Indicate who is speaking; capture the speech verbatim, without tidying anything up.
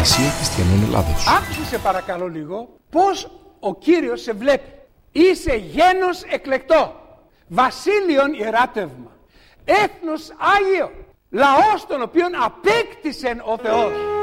Speaker 1: Εκκλησία Χριστιανών Ελλάδος.
Speaker 2: Άκουσε σε παρακαλώ λίγο πώς ο Κύριος σε βλέπει. Είσαι γένος εκλεκτό, βασίλειον ιεράτευμα, έθνος Άγιο, λαός τον οποίον απέκτησε ο Θεός.